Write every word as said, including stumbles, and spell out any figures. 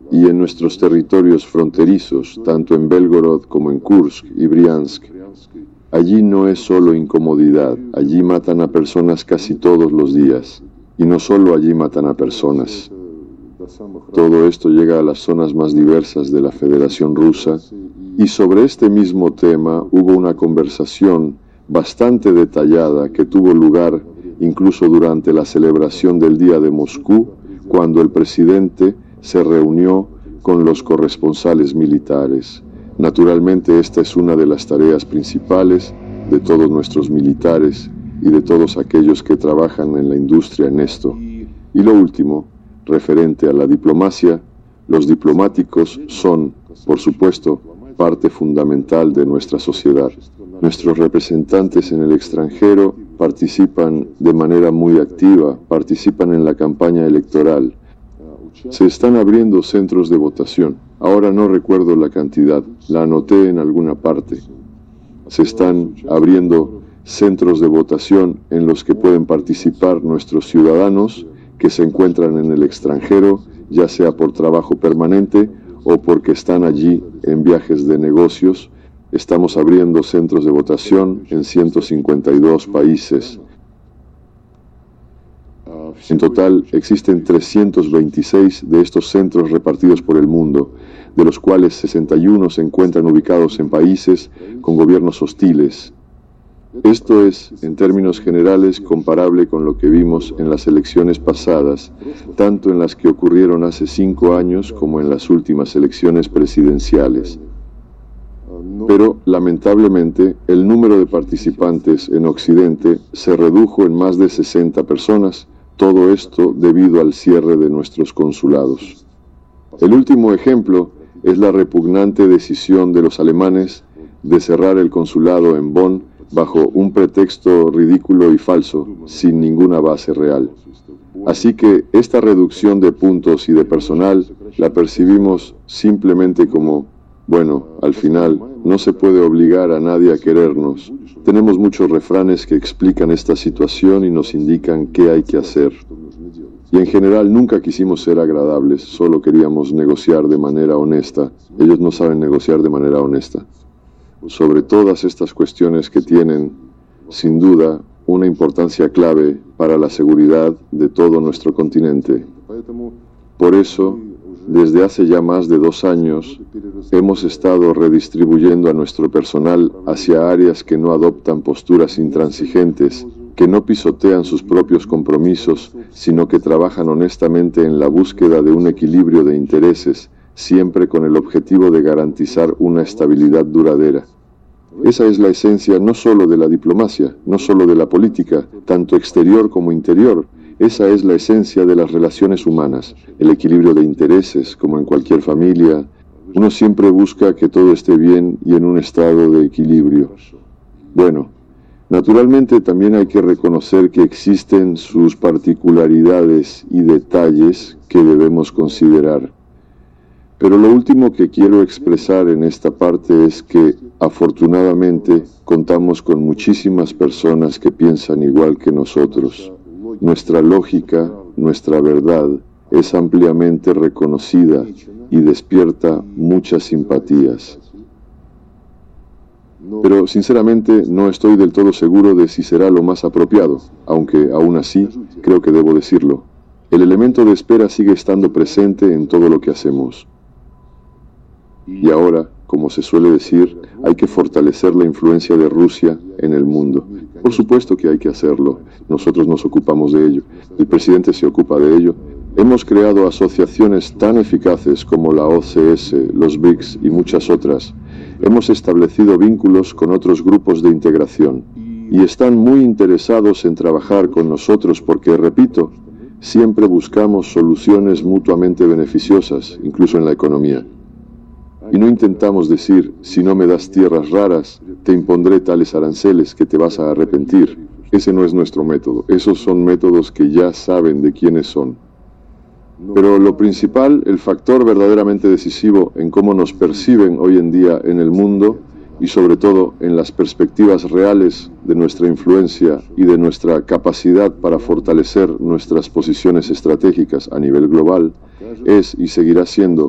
y en nuestros territorios fronterizos, tanto en Belgorod como en Kursk y Briansk. Allí no es solo incomodidad, allí matan a personas casi todos los días. Y no solo allí matan a personas. Todo esto llega a las zonas más diversas de la Federación Rusa, y sobre este mismo tema hubo una conversación bastante detallada que tuvo lugar incluso durante la celebración del Día de Moscú, cuando el presidente se reunió con los corresponsales militares. Naturalmente, esta es una de las tareas principales de todos nuestros militares y de todos aquellos que trabajan en la industria en esto. Y lo último, referente a la diplomacia, los diplomáticos son, por supuesto, parte fundamental de nuestra sociedad. Nuestros representantes en el extranjero participan de manera muy activa, participan en la campaña electoral. Se están abriendo centros de votación. Ahora no recuerdo la cantidad, la anoté en alguna parte. Se están abriendo centros de votación en los que pueden participar nuestros ciudadanos que se encuentran en el extranjero, ya sea por trabajo permanente o porque están allí en viajes de negocios. Estamos abriendo centros de votación en ciento cincuenta y dos países. En total existen trescientos veintiséis de estos centros repartidos por el mundo, de los cuales sesenta y uno se encuentran ubicados en países con gobiernos hostiles. Esto es, en términos generales, comparable con lo que vimos en las elecciones pasadas, tanto en las que ocurrieron hace cinco años como en las últimas elecciones presidenciales. Pero, lamentablemente, el número de participantes en Occidente se redujo en más de sesenta personas, todo esto debido al cierre de nuestros consulados. El último ejemplo es la repugnante decisión de los alemanes de cerrar el consulado en Bonn bajo un pretexto ridículo y falso, sin ninguna base real. Así que esta reducción de puntos y de personal la percibimos simplemente como, bueno, al final no se puede obligar a nadie a querernos. Tenemos muchos refranes que explican esta situación y nos indican qué hay que hacer. Y en general nunca quisimos ser agradables, solo queríamos negociar de manera honesta. Ellos no saben negociar de manera honesta. Sobre todas estas cuestiones que tienen, sin duda, una importancia clave para la seguridad de todo nuestro continente. Por eso, desde hace ya más de dos años, hemos estado redistribuyendo a nuestro personal hacia áreas que no adoptan posturas intransigentes, que no pisotean sus propios compromisos, sino que trabajan honestamente en la búsqueda de un equilibrio de intereses, siempre con el objetivo de garantizar una estabilidad duradera. Esa es la esencia no solo de la diplomacia, no solo de la política, tanto exterior como interior. Esa es la esencia de las relaciones humanas, el equilibrio de intereses, como en cualquier familia. Uno siempre busca que todo esté bien y en un estado de equilibrio. Bueno, naturalmente también hay que reconocer que existen sus particularidades y detalles que debemos considerar. Pero lo último que quiero expresar en esta parte es que, afortunadamente, contamos con muchísimas personas que piensan igual que nosotros. Nuestra lógica, nuestra verdad, es ampliamente reconocida y despierta muchas simpatías. Pero, sinceramente, no estoy del todo seguro de si será lo más apropiado, aunque, aún así, creo que debo decirlo. El elemento de espera sigue estando presente en todo lo que hacemos. Y ahora, como se suele decir, hay que fortalecer la influencia de Rusia en el mundo. Por supuesto que hay que hacerlo. Nosotros nos ocupamos de ello. El presidente se ocupa de ello. Hemos creado asociaciones tan eficaces como la O C S, los B R I C S y muchas otras. Hemos establecido vínculos con otros grupos de integración. Y están muy interesados en trabajar con nosotros porque, repito, siempre buscamos soluciones mutuamente beneficiosas, incluso en la economía. Y no intentamos decir, si no me das tierras raras, te impondré tales aranceles que te vas a arrepentir. Ese no es nuestro método. Esos son métodos que ya saben de quiénes son. Pero lo principal, el factor verdaderamente decisivo en cómo nos perciben hoy en día en el mundo y sobre todo en las perspectivas reales de nuestra influencia y de nuestra capacidad para fortalecer nuestras posiciones estratégicas a nivel global, es y seguirá siendo